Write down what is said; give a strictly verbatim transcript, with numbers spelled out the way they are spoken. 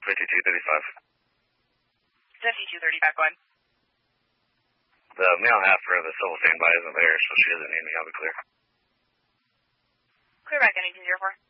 fifty-two thirty-five. fifty-two thirty-five, go ahead. The male half for the civil standby isn't there, so she doesn't need me. I'll be clear. Clear back, N eighteen zero four.